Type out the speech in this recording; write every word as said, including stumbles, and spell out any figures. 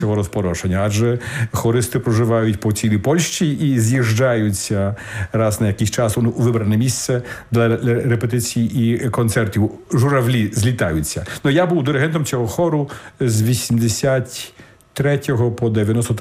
цього розпорошення, адже хористи проживають по цілій Польщі і з'їжджаються раз на якийсь час у вибране місце для репетицій і концертів. Журавлі злітаються. Ну, я був диригентом цього хору з вісімдесят третього по дев'яносто